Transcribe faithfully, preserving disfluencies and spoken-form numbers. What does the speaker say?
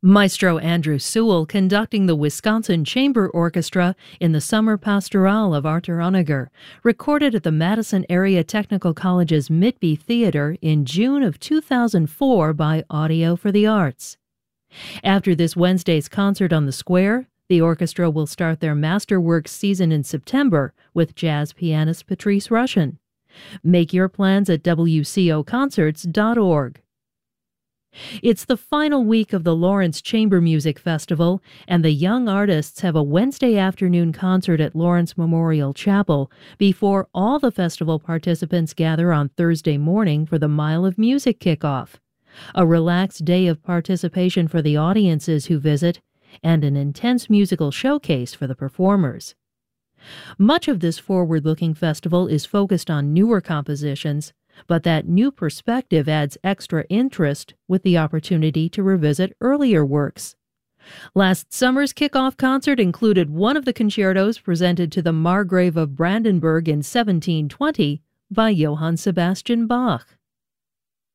Maestro Andrew Sewell conducting the Wisconsin Chamber Orchestra in the Summer Pastorale of Arthur Honegger, recorded at the Madison Area Technical College's Mitby Theater in June of two thousand four by Audio for the Arts. After this Wednesday's concert on the Square, the orchestra will start their Masterworks season in September with jazz pianist Patrice Rushen. Make your plans at w c o concerts dot org. It's the final week of the Lawrence Chamber Music Festival, and the young artists have a Wednesday afternoon concert at Lawrence Memorial Chapel before all the festival participants gather on Thursday morning for the Mile of Music kickoff. A relaxed day of participation for the audiences who visit, and an intense musical showcase for the performers. Much of this forward-looking festival is focused on newer compositions, but that new perspective adds extra interest with the opportunity to revisit earlier works. Last summer's kickoff concert included one of the concertos presented to the Margrave of Brandenburg in seventeen twenty by Johann Sebastian Bach.